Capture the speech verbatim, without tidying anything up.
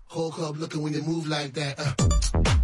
Whole club looking when you move like that. Uh.